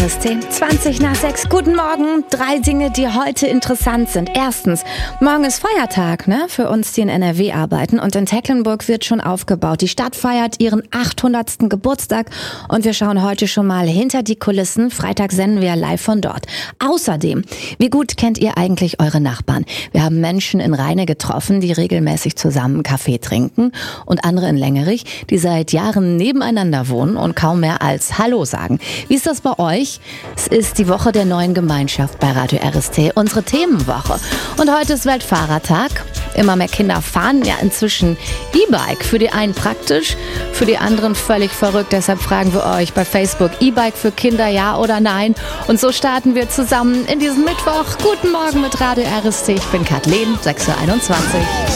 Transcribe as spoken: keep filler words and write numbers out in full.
zwanzig nach sechs. Guten Morgen. Drei Dinge, die heute interessant sind. Erstens, morgen ist Feiertag, ne, für uns, die in N R W arbeiten. Und in Tecklenburg wird schon aufgebaut. Die Stadt feiert ihren achthundertsten Geburtstag. Und wir schauen heute schon mal hinter die Kulissen. Freitag senden wir live von dort. Außerdem, wie gut kennt ihr eigentlich eure Nachbarn? Wir haben Menschen in Rheine getroffen, die regelmäßig zusammen Kaffee trinken. Und andere in Längerich, die seit Jahren nebeneinander wohnen und kaum mehr als Hallo sagen. Wie ist das bei euch? Es ist die Woche der neuen Gemeinschaft bei Radio R S T, unsere Themenwoche. Und heute ist Weltfahrertag. Immer mehr Kinder fahren ja inzwischen E-Bike. Für die einen praktisch, für die anderen völlig verrückt. Deshalb fragen wir euch bei Facebook, E-Bike für Kinder, ja oder nein? Und so starten wir zusammen in diesen Mittwoch. Guten Morgen mit Radio R S T. Ich bin Kathleen, sechs Uhr einundzwanzig.